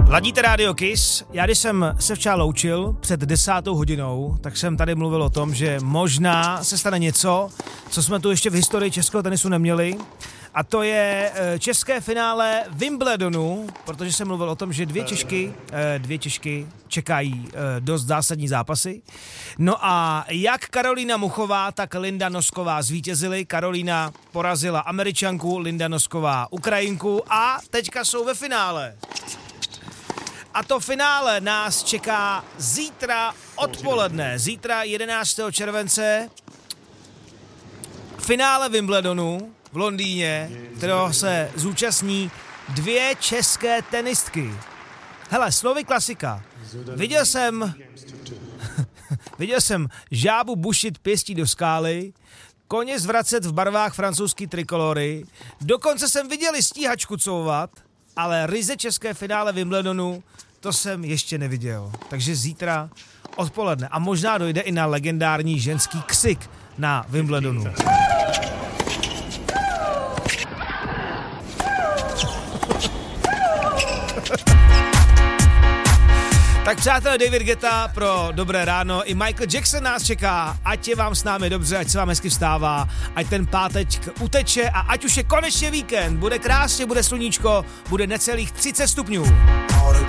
Ladíte Radio Kiss. Já když jsem se včera loučil před 10. hodinou, tak jsem tady mluvil o tom, že možná se stane něco, co jsme tu ještě v historii českého tenisu neměli. A to je české finále Wimbledonu, protože jsem mluvil o tom, že dvě Češky čekají dost zásadní zápasy. No a jak Karolína Muchová, tak Linda Nosková zvítězily. Karolína porazila Američanku, Linda Nosková Ukrajinku a teďka jsou ve finále. A to finále nás čeká zítra odpoledne, zítra 11. července, finále Wimbledonu v Londýně, kterého se zúčastní 2 české tenistky. Hele, slovy klasika. Viděl jsem žábu bušit pěstí do skály, koně zvracet v barvách francouzský trikolory, dokonce jsem viděl i stíhačku couvat, ale ryze české finále Wimbledonu, to jsem ještě neviděl. Takže zítra odpoledne. A možná dojde i na legendární ženský ksik na Wimbledonu. Tak přátelé, David Guetta pro dobré ráno, i Michael Jackson nás čeká, ať je vám s námi dobře, ať se vám hezky vstává, ať ten pátek uteče a ať už je konečně víkend, bude krásně, bude sluníčko, bude necelých 30 stupňů.